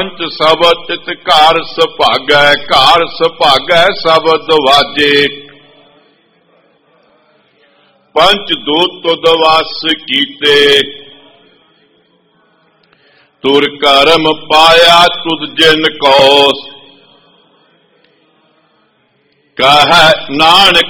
ਪੰਚ ਸ਼ਬਦ ਤਿਤ ਘਰ ਸੁਭਾਗੈ, ਘਰ ਸੁਭਾਗੈ ਸ਼ਬਦ ਵਾਜੇ। ਪੰਚ ਦੂਤ ਤੁਧ ਵਸ ਕੀਤੇ, ਤੁਰ ਕਰਮ ਪਾਇਆ ਤੁਧ ਜਿਨ ਕੋ। ਕਹੈ ਨਾਨਕ